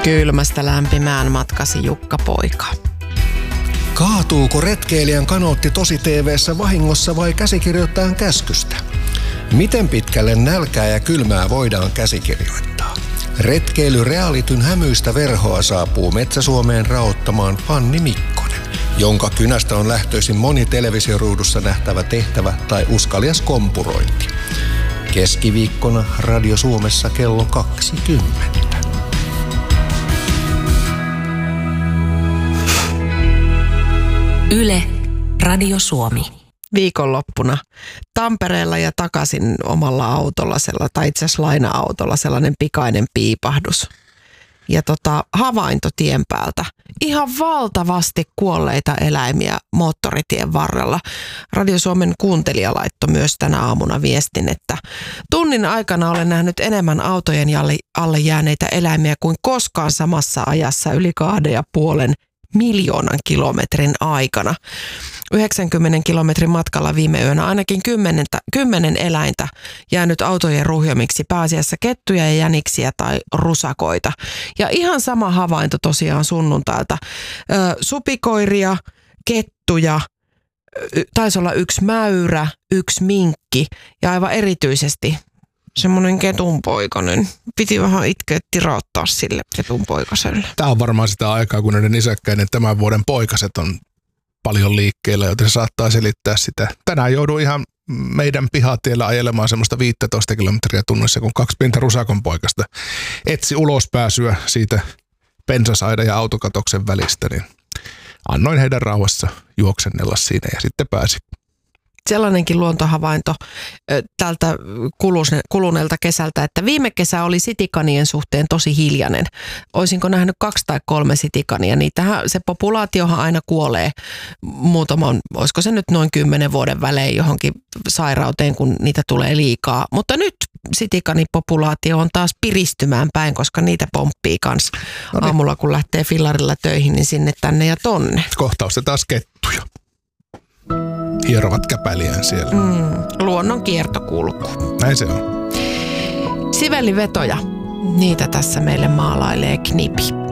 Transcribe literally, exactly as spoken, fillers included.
Kylmästä lämpimään matkasi Jukka Poika. Kaatuuko retkeilijän kanootti tosi T V:ssä vahingossa vai käsikirjoittajan käskystä? Miten pitkälle nälkää ja kylmää voidaan käsikirjoittaa? Retkeilyrealityn hämyistä verhoa saapuu Metsä-Suomeen raottamaan Fanni Mikkonen, jonka kynästä on lähtöisin moni televisioruudussa nähtävä tehtävä tai uskalias kompurointi. Keskiviikkona Radio Suomessa kello kaksikymmentä. Yle, Radio Suomi. Viikonloppuna Tampereella ja takaisin omalla autolla, tai itse asiassa laina-autolla, sellainen pikainen piipahdus. Ja tota, havainto tien päältä. Ihan valtavasti kuolleita eläimiä moottoritien varrella. Radio Suomen kuuntelija laittoi myös tänä aamuna viestin, että tunnin aikana olen nähnyt enemmän autojen alle jääneitä eläimiä kuin koskaan samassa ajassa yli kahden ja puolen miljoonan kilometrin aikana. yhdeksänkymmentä kilometrin matkalla viime yönä ainakin kymmenentä, kymmenen eläintä jäänyt autojen ruhjomiksi, pääasiassa kettuja ja jäniksiä tai rusakoita. Ja ihan sama havainto tosiaan sunnuntailta. Ö, supikoiria, kettuja, taisi olla yksi mäyrä, yksi minkki ja aivan erityisesti semmoinen ketunpoikainen. Piti vähän itkeä tirauttaa sille ketunpoikaselle. Tämä on varmaan sitä aikaa, kun näiden isäkkäiden tämän vuoden poikaset on paljon liikkeellä, joten se saattaa selittää sitä. Tänään joudun ihan meidän pihatiellä ajelemaan semmoista viisitoista kilometriä tunnissa, kun kaksi pientä rusakon poikasta etsi ulospääsyä siitä pensasaidan ja autokatoksen välistä, niin annoin heidän rauhassa juoksennella siinä ja sitten pääsi. Sellainenkin luontohavainto tältä kuluneelta kesältä, että viime kesä oli sitikanien suhteen tosi hiljainen. Oisinko nähnyt kaksi tai kolme sitikania? Niitähän, se populaatiohan aina kuolee muutaman, olisiko se nyt noin kymmenen vuoden välein johonkin sairauteen, kun niitä tulee liikaa. Mutta nyt sitikanipopulaatio on taas piristymään päin, koska niitä pomppii kans no niin. Aamulla, kun lähtee fillarilla töihin, niin sinne, tänne ja tonne. Kohta taas kettuja. Hierovat käpäliään siellä. Mm, luonnon kiertokulku. Näin se on. Sivellivetoja, niitä tässä meille maalailee Knipi.